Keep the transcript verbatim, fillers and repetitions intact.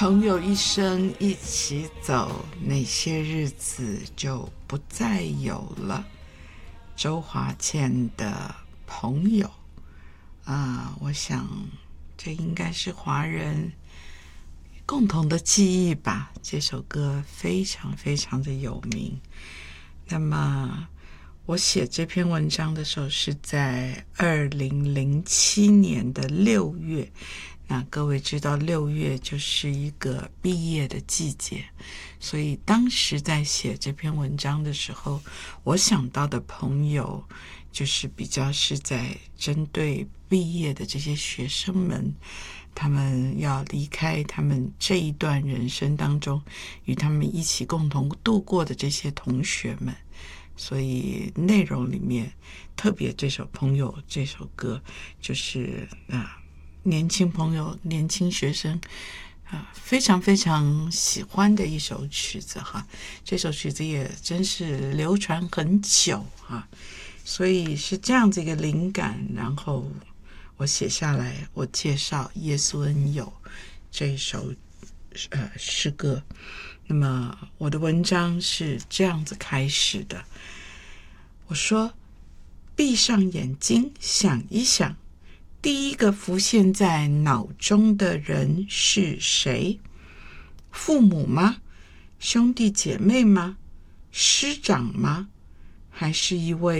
朋友一生一起走，那些日子就不再有了。周华健的朋友啊，我想这应该是华人共同的记忆吧。这首歌非常非常的有名。那么我写这篇文章的时候是在二零零七年的六月，那各位知道六月就是一个毕业的季节，所以当时在写这篇文章的时候，我想到的朋友就是比较是在针对毕业的这些学生们，他们要离开他们这一段人生当中与他们一起共同度过的这些同学们。所以内容里面特别这首朋友这首歌就是啊，年轻朋友年轻学生啊非常非常喜欢的一首曲子哈。这首曲子也真是流传很久哈，所以是这样子一个灵感，然后我写下来，我介绍耶稣恩友这一首呃诗歌。那么我的文章是这样子开始的，我说闭上眼睛想一想，第一个浮现在脑中的人是谁？父母吗？兄弟姐妹吗？师长吗？还是一位